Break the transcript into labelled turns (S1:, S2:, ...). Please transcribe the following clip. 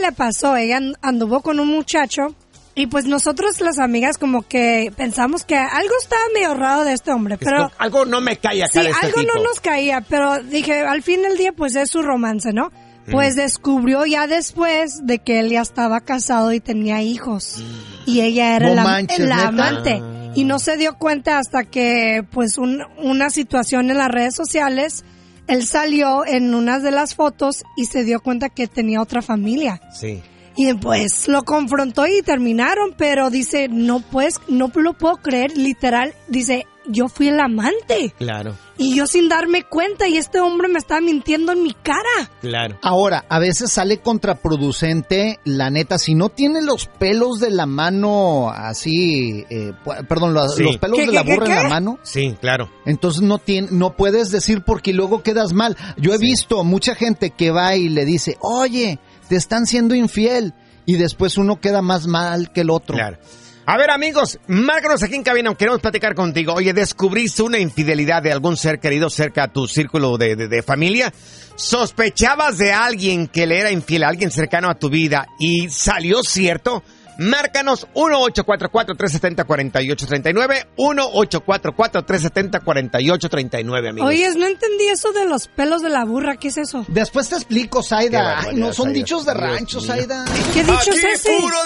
S1: le pasó, ella anduvo con un muchacho y pues nosotros las amigas como que pensamos que algo estaba medio raro de este hombre, pero
S2: algo no me cae acá
S1: sí,
S2: de este
S1: algo
S2: tipo.
S1: no nos caía, pero dije, al fin del día pues es su romance, ¿no? Pues descubrió ya después de que él ya estaba casado y tenía hijos y ella era la amante y no se dio cuenta hasta que pues una situación en las redes sociales. Él salió en una de las fotos y se dio cuenta que tenía otra familia.
S2: Sí.
S1: Y pues lo confrontó y terminaron, pero dice, no lo puedo creer, literal, dice, yo fui el amante.
S2: Claro.
S1: Y yo sin darme cuenta y este hombre me estaba mintiendo en mi cara.
S2: Claro.
S3: Ahora, a veces sale contraproducente, la neta, si no tiene los pelos de la mano así, los pelos de la burra en la mano.
S2: Sí, claro.
S3: Entonces no puedes decir porque luego quedas mal. Yo he visto mucha gente que va y le dice, oye, te están siendo infiel, y después uno queda más mal que el otro.
S2: Claro. A ver, amigos, márcanos aquí en cabina, queremos platicar contigo. Oye, ¿descubriste una infidelidad de algún ser querido cerca a tu círculo de familia? ¿Sospechabas de alguien que le era infiel a alguien cercano a tu vida y salió cierto? Márcanos 1-844-370-4839, 1-844-370-4839, amigos.
S1: Oye, no entendí eso de los pelos de la burra, ¿qué es eso?
S3: Después te explico, Zaida.
S2: Qué
S3: Ay, no son
S2: Zaida.
S3: dichos de
S2: Dios
S3: rancho,
S2: mío.
S3: Zaida.
S1: ¿Qué dicho es ese?